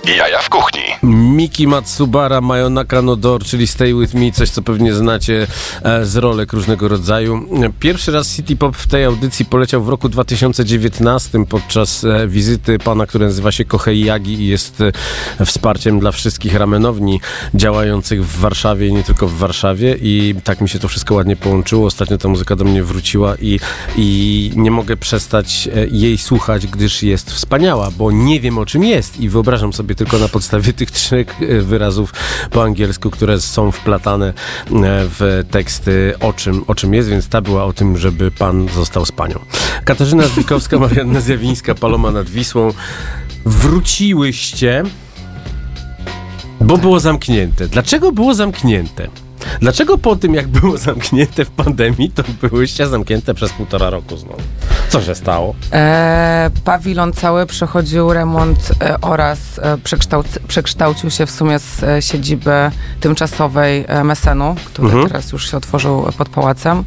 Jaja w kuchni. Miki Matsubara, Mayonaka no Door, czyli Stay With Me, coś co pewnie znacie z rolek różnego rodzaju. Pierwszy raz City Pop w tej audycji poleciał w roku 2019 podczas wizyty pana, który nazywa się Kohei Yagi i jest wsparciem dla wszystkich ramenowni działających w Warszawie i nie tylko w Warszawie, i tak mi się to wszystko ładnie połączyło. Ostatnio ta muzyka do mnie wróciła i nie mogę przestać jej słuchać, gdyż jest wspaniała, bo nie wiem, o czym jest i wyobrażam sobie tylko na podstawie tych 3 wyrazów po angielsku, które są wplatane w teksty, o czym jest, więc ta była o tym, żeby pan został z panią. Katarzyna Żbikowska, Marianna Zjawińska, Paloma nad Wisłą. Wróciłyście, bo było zamknięte. Dlaczego było zamknięte? Dlaczego po tym, jak było zamknięte w pandemii, to byłyście zamknięte przez 1,5 roku znowu? Co się stało? Pawilon cały przechodził remont oraz przekształcił się w sumie z siedziby tymczasowej Mesenu, który teraz już się otworzył pod pałacem.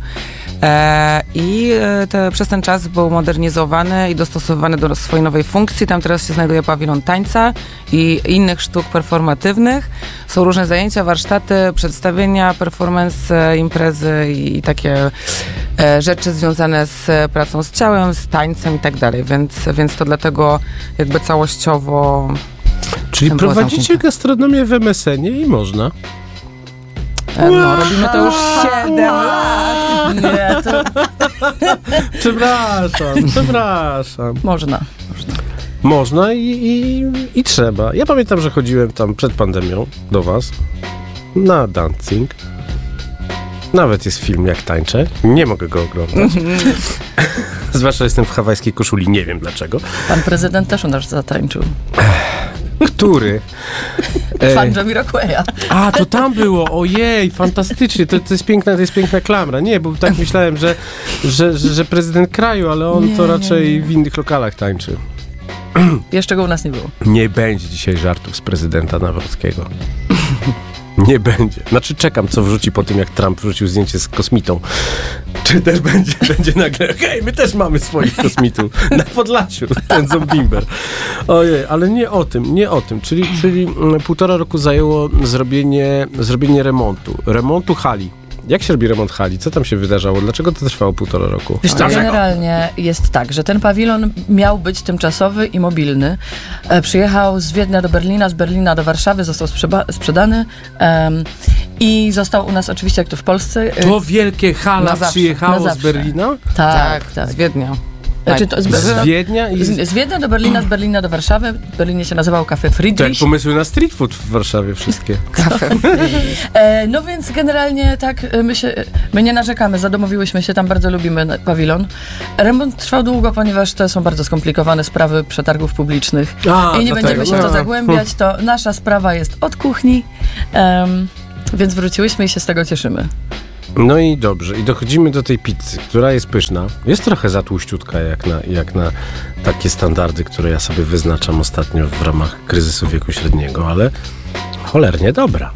Przez ten czas był modernizowany i dostosowany do swojej nowej funkcji. Tam teraz się znajduje pawilon tańca i innych sztuk performatywnych. Są różne zajęcia, warsztaty, przedstawienia, performance, imprezy i takie rzeczy związane z pracą z ciałem, z tańcem i tak dalej. Więc to dlatego jakby całościowo... Czyli prowadzicie gastronomię w MSN-ie i można? No, robimy to już 7 lat. Nie, to... Przepraszam. Można. I trzeba. Ja pamiętam, że chodziłem tam przed pandemią do was na dancing. Nawet jest film, jak tańczę. Nie mogę go oglądać. Zwłaszcza jestem w hawajskiej koszuli. Nie wiem dlaczego. Pan prezydent też u nas zatańczył. Który? Fan Jamiroquai'a. A, to tam było. Ojej, fantastycznie. To jest piękna klamra. Nie, bo tak myślałem, że prezydent kraju, ale on to raczej w innych lokalach tańczy. Jeszcze go u nas nie było. Nie będzie dzisiaj żartów z prezydenta Nawrockiego. Nie będzie. Znaczy czekam, co wrzuci po tym, jak Trump wrzucił zdjęcie z kosmitą. Czy też będzie nagle, hej, my też mamy swoich kosmitów na Podlasiu, ten Zombimber. Ojej, ale nie o tym. Czyli 1,5 roku zajęło zrobienie remontu hali. Jak się robi remont hali? Co tam się wydarzało? Dlaczego to trwało 1,5 roku? Wiesz co, generalnie jest tak, że ten pawilon miał być tymczasowy i mobilny. Przyjechał z Wiednia do Berlina, z Berlina do Warszawy, został sprzedany i został u nas oczywiście, jak to w Polsce. To wielkie hala przyjechało z Berlina? Tak. Z Wiednia. Znaczy z Wiednia? Z Wiednia do Berlina, z Berlina do Warszawy. W Berlinie się nazywał Café Friedrich. To jak pomysły na street food w Warszawie wszystkie. No więc generalnie tak, my nie narzekamy, zadomowiłyśmy się, tam bardzo lubimy pawilon. Remont trwał długo, ponieważ to są bardzo skomplikowane sprawy przetargów publicznych i nie będziemy się w to zagłębiać. To nasza sprawa jest od kuchni, więc wróciłyśmy i się z tego cieszymy. No i dobrze. I dochodzimy do tej pizzy, która jest pyszna. Jest trochę za tłuściutka jak na takie standardy, które ja sobie wyznaczam ostatnio w ramach kryzysu wieku średniego, ale cholernie dobra.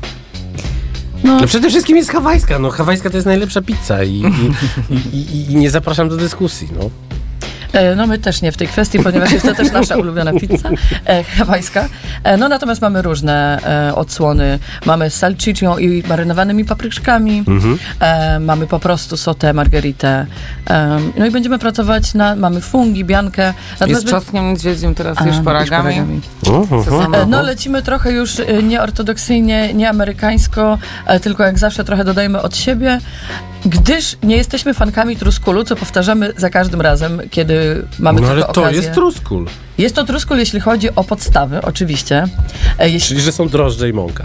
No przede wszystkim jest hawajska. No hawajska to jest najlepsza pizza i nie zapraszam do dyskusji, no. No my też nie w tej kwestii, ponieważ jest to też nasza ulubiona pizza hawajska. No natomiast mamy różne odsłony. Mamy z salchichą i marynowanymi papryczkami. Mamy po prostu sotę, margheritę. No i będziemy pracować mamy fungi, biankę. I z czosnkiem niedźwiedzim teraz i szparagami. No lecimy trochę już nie ortodoksyjnie, nie amerykańsko, tylko jak zawsze trochę dodajemy od siebie, gdyż nie jesteśmy fankami truskulu, co powtarzamy za każdym razem, kiedy mamy tylko okazję. No ale to jest truskul. Jest to truskul, jeśli chodzi o podstawy, oczywiście. Czyli, że są drożdże i mąka.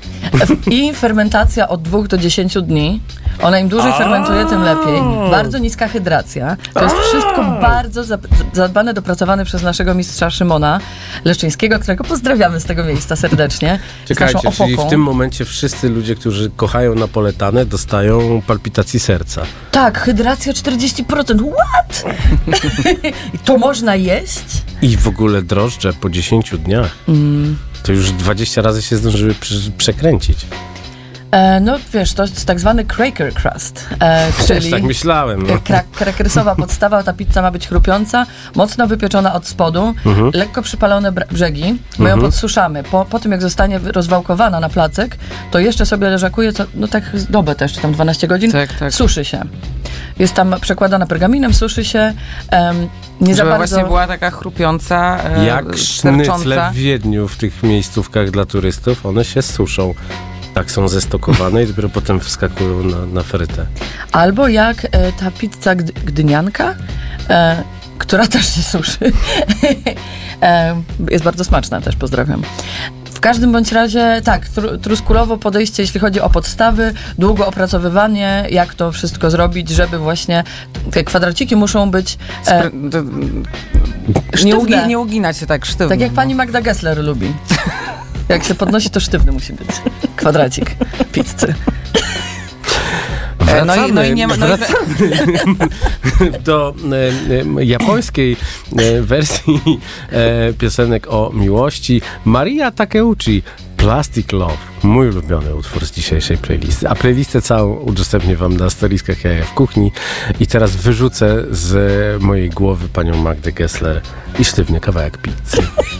I fermentacja od 2 do 10 dni. Ona im dłużej fermentuje, tym lepiej. Bardzo niska hydracja. To jest wszystko bardzo zadbane, dopracowane przez naszego mistrza Szymona Leszczyńskiego, którego pozdrawiamy z tego miejsca serdecznie. Czekajcie, czyli w tym momencie wszyscy ludzie, którzy kochają napoletanę, dostają palpitacji serca. Tak, hydracja 40%. What? I to można jeść? I w ogóle drożdże po 10 dniach. To już 20 razy się zdążyły przekręcić. No wiesz, to jest tak zwany cracker crust, Też tak myślałem. No. Krakersowa podstawa, ta pizza ma być chrupiąca, mocno wypieczona od spodu, lekko przypalone brzegi, my ją podsuszamy. Po tym, jak zostanie rozwałkowana na placek, to jeszcze sobie leżakuje, no tak dobę też, czy tam 12 godzin, Tak. suszy się. Jest tam przekładana pergaminem, suszy się, nie za Żeby bardzo... właśnie była taka chrupiąca, Jak stercząca. sznycle w Wiedniu w tych miejscówkach dla turystów, one się suszą. Tak są zestokowane i dopiero potem wskakują na frytę. Albo jak ta pizza gdynianka, która też się suszy. Jest bardzo smaczna też, pozdrawiam. W każdym bądź razie, tak, truskulowo podejście, jeśli chodzi o podstawy, długo opracowywanie, jak to wszystko zrobić, żeby właśnie te kwadraciki muszą być sztywne. Nie uginać się tak sztywno. Tak jak pani Magda Gessler lubi. Jak się podnosi, to sztywny musi być kwadracik pizzy. Wracamy do japońskiej wersji piosenek o miłości. Maria Takeuchi, Plastic Love. Mój ulubiony utwór z dzisiejszej playlisty. A playlistę całą udostępnię wam na storiskach Jaja w kuchni. I teraz wyrzucę z mojej głowy panią Magdę Gessler i sztywny kawałek pizzy.